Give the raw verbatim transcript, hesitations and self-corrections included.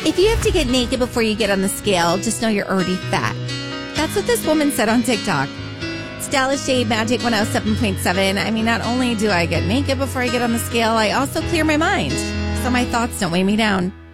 If you have to get naked before you get on the scale, just know you're already fat. That's what this woman said on TikTok. Stylish Shade Magic one oh seven point seven. I mean, not only do I get naked before I get on the scale, I also clear my mind, so my thoughts don't weigh me down.